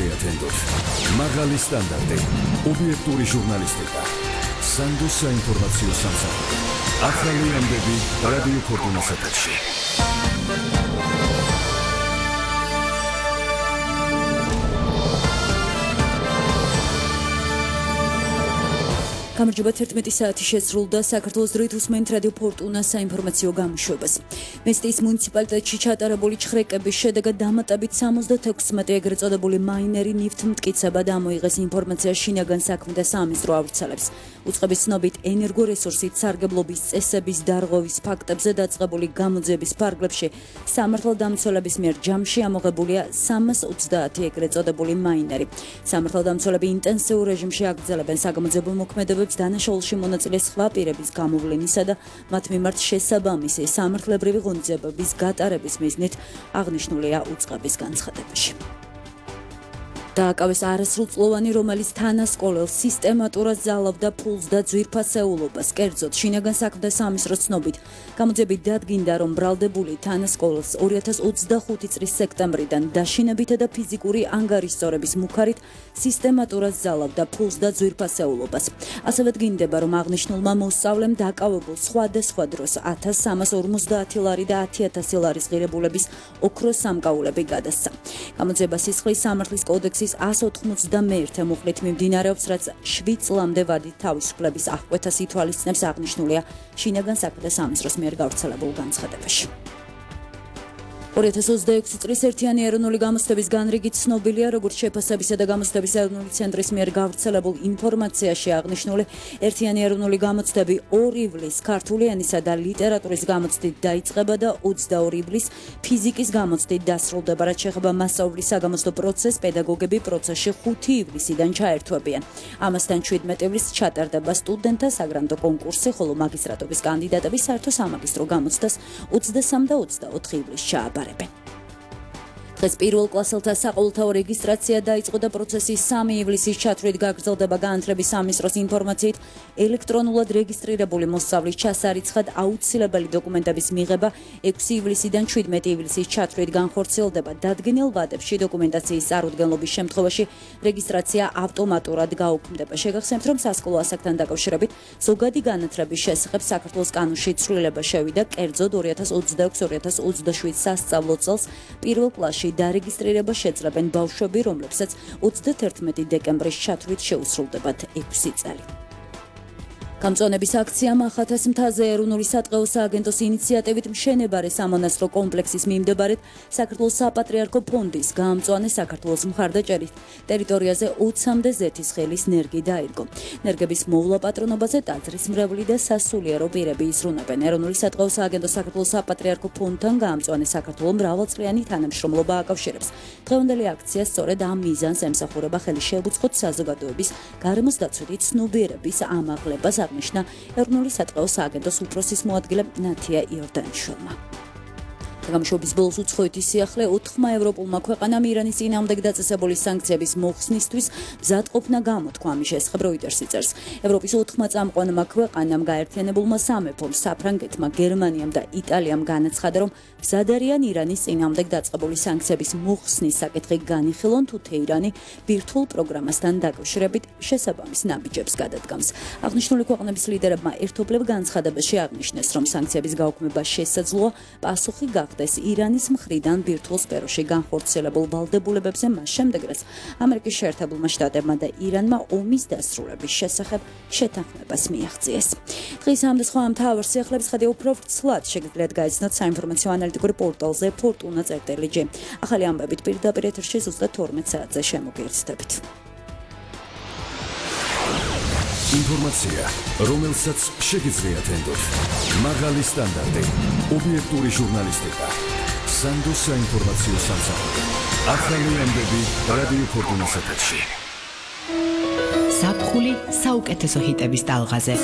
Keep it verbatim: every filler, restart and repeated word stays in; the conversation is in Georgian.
შეგიძლიათ ენდოთ. მაღალი სტანდარტი, ობიექტური ჟურნალისტიკა. სანდოს საინფორმაციო სამსახური. ახალი ამბები რადიო ფორტუნას ეთერში. გამარჯობა თერთმეტი საათი შესრულდა საქართველოს დროით უსმენთ რადიო ფორტუნას საინფორმაციო გამოშვებას. მესტიის მუნიციპალიტეტში ჩატარებული ჩხრეკების შედეგად დამატებით სამოცდათექვსმეტი ეგრეთ წოდებული მაინერი ნივთმტკიცება დამოიღეს ინფორმაცია შინაგან საქმეთა სამინისტრო ავრცელებს. უწყების ცნობით ენერგორესურსით სარგებლობის წესების დარღვევის ფაქტებზე დაწყებული გამოძიების ფარგლებში სამართალდამცველების მიერ ჯამში ამოღებულია სამას ოცდაათი ეგრეთ წოდებული მაინერი. სამართალდამცველები ინტენსიურ რეჟიმში აგრძელებენ საგამოძიებო მოქმედებებს დანაშაულში მონაწილე სხვა პირების გამოვლენისა და მათ მიმართ შესაბამისი სამართლებრივი ღონისძიებების გატარების მიზნით აღნიშნულია უწყების განცხადებაში. დააკავეს არასრულწლოვანი, რომელიც თანასკოლელს სისტემატურად ზალავდა ფულს და ძვირფასეულობას. კერძოდ, შინაგან საქმეთა სამინისტროს ცნობით, გამოძიებით დადგინდა, რომ ბრალდებული თანასკოლელს ორი ათას ოცდახუთი წლის სექტემბრიდან დაშინებითა და ფიზიკური ანგარიშწორების მუქარით სისტემატურად ზალავდა ფულს და ძვირფასეულობას. ასევე დგინდება, რომ აღნიშნულმა მოსწავლემ დაკავებულ სხვადასხვა დროს ათას სამას ორმოცდაათი ლარი და ათი ათასი ლარის ღირებულების ოქროს სამკაულები გადასცა. გამოძიება სისხლის სამართლის კოდექსის ას ოთხმოცდამეერთე მუხლით მიმდინარეობს, რაც შვიდ წლამდე ვადით თავისუფლების აღკვეთას ითვალისწინებს, აღნიშნულია შინაგან საქმეთა სამინისტროს მიერ გავრცელებულ განცხადებაში. ორი ათას ოცდაექვსი წლის ერთიანი ეროვნული გამოცდების განრიგით ცნობილია, როგორც შეფასებისა და გამოცდების ეროვნული ცენტრის მიერ გავრცელებულ ინფორმაციაში აღნიშნული ერთიანი ეროვნული გამოცდები ორი ივლის ქართული ენისა და ლიტერატურის გამოცდით დაიწყება და ოცდაორი ივლის ფიზიკის გამოცდით დასრულდება, რაც შეეხება მასწავლებლის საგამოცდო პროცესს, პედაგოგები პროცესში ხუთი ივლისიდან ჩაერთვებიან. ამასთან შვიდმეტი ივლისს ჩატარდება სტუდენტთა საგრანტო კონკურსი, ხოლო მაგისტრატობის კანდიდატები საერთო სამაგისტრო გამოცდას ოცდასამი და ოცდაოთხი ივლისს ჩააბარებენ. დღეს პირველ კლასელთა საყოველთაო რეგისტრაცია დაიწყო და პროცესი სამი ივლისის ჩათვლით გაგრძელდება. განათლების სამინისტროს ინფორმაციით, ელექტრონულად რეგისტრირებული მოსწავლის ჩასარიცხად აუცილებელი დოკუმენტების მიღება ექვსი ივლისიდან შვიდმეტი ივლისის ჩათვლით განხორციელდება. დადგენილ ვადებში დოკუმენტაციის წარუდგენლობის შემთხვევაში რეგისტრაცია ავტომატურად გაუქმდება. შეგახსენებთ, რომ სასკოლო ასაკთან დაკავშირებით ზოგადი განათლების შესახებ საქართველოს კანონში ცვლილება შევიდა. კერძოდ ორი ათას ოცდაექვსი ორი ათას ოცდაშვიდ სასწავლო წელს პირველ კლასში დარეგისტრირება შეძლებენ ბავშვები, რომლებსაც ოცდათერთმეტი დეკემბრის ჩათვლით შეუსრულდებათ ექვსი წელი. გამწვანების აქციამ ახათას მთაზე ეროვნული სატყეო სააგენტოს ინიციატივით მშენებარე სამონასტრო კომპლექსის მიმდებარედ საქართველოს საპატრიარქო ფონდის გაამწვანე საქართველოს მხარდაჭერით ტერიტორიაზე ოცამდე ზეთისხელის ნერგი დაირგო. ნერგების მოვლა პატრონობაზე ტაძრის მრევლი და სასულიერო პირები იზრუნებენ. ეროვნული სატყეო სააგენტოს საქართველოს საპატრიარქო ფონდთან გაამწვანე საქართველოს მრავალწლიანი თანამშრომლობა აკავშირებს. დღევანდელი აქცია სწორედ ამ მიზანს ემსახურება, ხელი შეუწყოთ საზოგადოების გარემოს დაცვითი ცნობიერების ამაღლებას, აღნიშნა ეროვნული სატყეო სააგენტოს უფროსის მოადგილე ნათია იორდანიშვილმა. გამშვობის ბოლოს უცხოეთი სიახლე ოთხმა ევროპულმა ქვეყანამ ირანის წინააღმდეგ დაწესებული სანქციების მოხსნისთვის მზადყოფნა გამოთქვა. ამის შესახებ როიტერსი წერს. ევროპის ოთხმა წამყვანმა ქვეყანამ გაერთიანებულმა სამეფომ, საფრანგეთმა, გერმანიამ და იტალიამ განაცხადა, რომ მზად არიან ირანის წინააღმდეგ დაწყებული სანქციების მოხსნის საკითხი განიხილონ, თუ თეირანი ბირთვულ პროგრამასთან დაკავშირებით შესაბამის ნაბიჯებს გადადგამს. აღნიშნული ქვეყნების ლიდერებმა ერთობლივ განცხადებაში აღნიშნეს, რომ სანქციების გაუქმება შესაძლოა პასუხი გახდეს ირანის მხრიდან ბირთვულ სფეროში განხორციელებულ ვალდებულებებზე, მას შემდეგ, რაც ამერიკის შეერთებულმა შტატებმა და ირანმა ომის დასრულების შესახებ შეთანხმებას მიაღწიეს. დღის ამ და სხვა მთავარ სიახლეებს ხედავთ უფრო ვრცლად შეგიძლიათ გაიცნოთ საინფორმაციო ანალიტიკურ პორტალზე ფორტუნა წერტილი ჯი. ახალი ამბებით პირდაპირ ეთერში ზუსტად თორმეტ საათზე შემოგიერთდებით. ინფორმაცია, რომელსაც შეგიძლიათ ენდოთ. მაღალი სტანდარტი, ობიექტური ჟურნალისტიკა. სანდოს საინფორმაციო სამსახური. ახალი ამბები რადიო ფორტუნას ეთერში. საფხული საუკეთესო ჰიტების ტალღაზე.